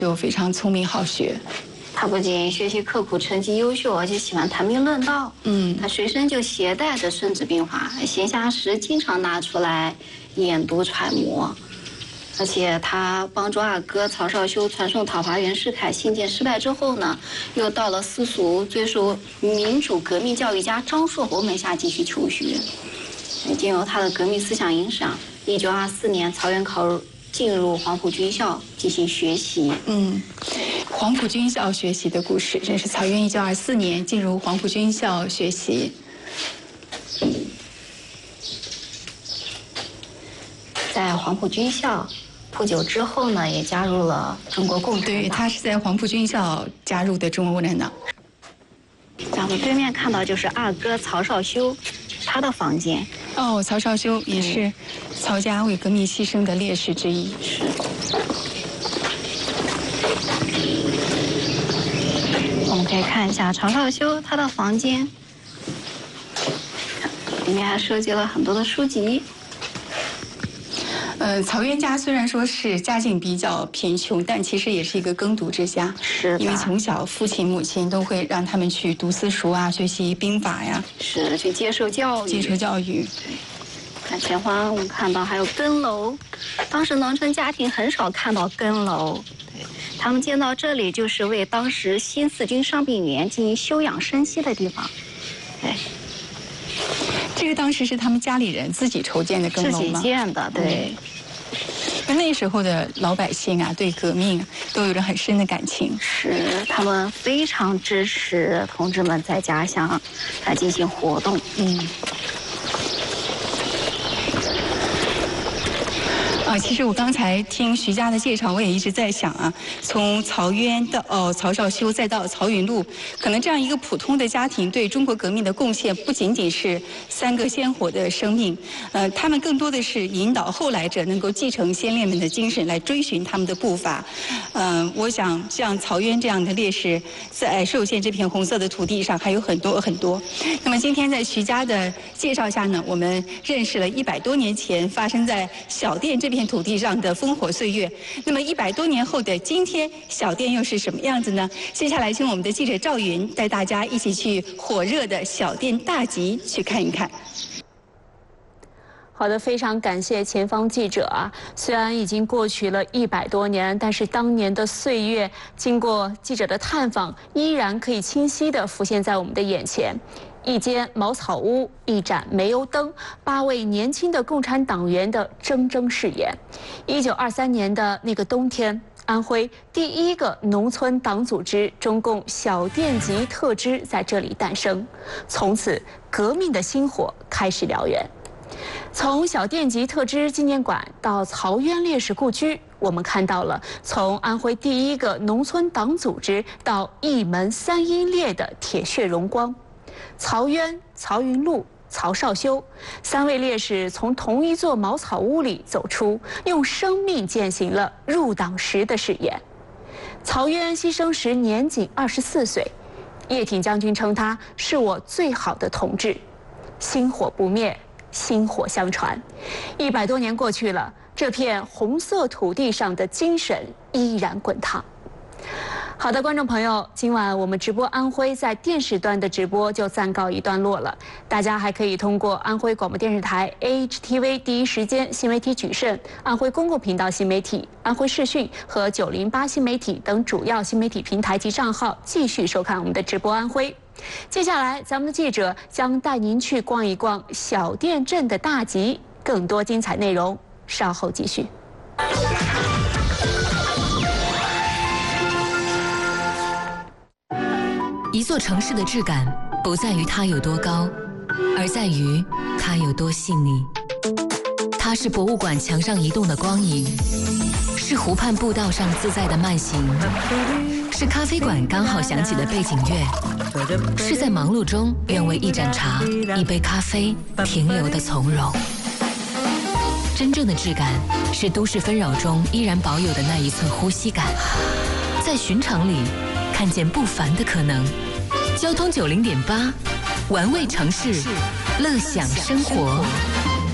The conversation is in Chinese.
就非常聪明好学。 他不仅学习刻苦，成绩优秀，而且喜欢谈兵论道。他随身就携带着《孙子兵法》，闲暇时经常拿出来研读揣摩。而且他帮助二哥曹少修传送讨伐袁世凯信件失败之后呢，又到了私塾追溯民主革命教育家张硕侯门下继续求学。经由他的革命思想影响，1924年曹渊进入黄埔军校进行学习。 黄埔军校学习的故事，这是曹渊1924年进入黄埔军校学习。 在黄埔军校不久之后呢，也加入了中国共产党。 对，他是在黄埔军校加入的中国共产党。 咱们对面看到就是二哥曹少修，他的房间。 曹少修也是曹家为革命牺牲的烈士之一。 是。我们可以看一下曹少修他的房间，里面还收集了很多的书籍。 曹渊家虽然说是家境比较贫穷，但其实也是一个耕读之家。 是的。 因为从小父亲母亲都会让他们去读私塾啊，学习兵法呀。 是，去接受教育。 接受教育。 对。看前方我们看到还有更楼，当时农村家庭很少看到更楼。对，他们建到这里就是为当时新四军伤病员进行休养生息的地方。对。 这个当时是他们家里人自己筹建的更楼吗？ 自己建的，对。 那时候的老百姓啊，对革命都有着很深的感情。 是，他们非常支持同志们在家乡来进行活动。 其实我刚才听徐佳的介绍，我也一直在想啊，从曹渊到曹少修，再到曹云禄，可能这样一个普通的家庭对中国革命的贡献，不仅仅是三个鲜活的生命，他们更多的是引导后来者能够继承先烈们的精神，来追寻他们的步伐。我想像曹渊这样的烈士，在寿县这片红色的土地上还有很多很多。那么今天在徐佳的介绍下呢，我们认识了100多年前发生在小店这片土地上的烽火岁月。那么100多年后的今天，小店又是什么样子呢？接下来请我们的记者赵云带大家一起去火热的小店大集去看一看。 好的，非常感谢前方记者啊！虽然已经过去了100多年，但是当年的岁月，经过记者的探访，依然可以清晰地浮现在我们的眼前。一间茅草屋，一盏煤油灯，8位年轻的共产党员的铮铮誓言。1923年的那个冬天，安徽第一个农村党组织中共小店级特支在这里诞生，从此革命的星火开始燎原。从小店级特支纪念馆到曹渊烈士故居，我们看到了从安徽第一个农村党组织到一门3英烈的铁血荣光。曹渊、曹云禄、曹少修3位烈士从同一座茅草屋里走出，用生命践行了入党时的誓言。曹渊牺牲时年仅24岁，叶挺将军称他是我最好的同志。星火不灭，薪火相传。100多年过去了，这片红色土地上的精神依然滚烫。好的，观众朋友，今晚我们直播安徽在电视端的直播就暂告一段落了。大家还可以通过安徽广播电视台 AHTV 第一时间新媒体举盛、安徽公共频道新媒体、安徽视讯和908新媒体等主要新媒体平台及账号继续收看我们的直播安徽。接下来，咱们的记者将带您去逛一逛小店镇的大集，更多精彩内容稍后继续。 一座城市的质感不在于它有多高，而在于它有多细腻。它是博物馆墙上移动的光影，是湖畔步道上自在的慢行，是咖啡馆刚好响起的背景乐，是在忙碌中愿为一盏茶、一杯咖啡停留的从容。真正的质感是都市纷扰中依然保有的那一寸呼吸感，在寻常里看见不凡的可能。交通90.8，玩味城市，乐享生活。